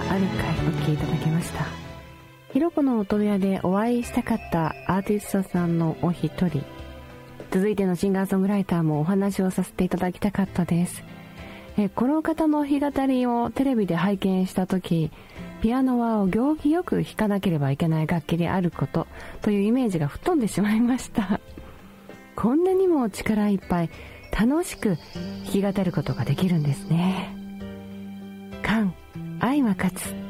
ある回お聴きいただきました。ひろこの音部屋でお会いしたかったアーティストさんのお一人、続いてのシンガーソングライターもお話をさせていただきたかったです。この方の弾き語りをテレビで拝見したとき、ピアノはお行儀よく弾かなければいけない楽器であることというイメージが吹っ飛んでしまいました。こんなにも力いっぱい楽しく弾き語ることができるんですね。愛は勝つ。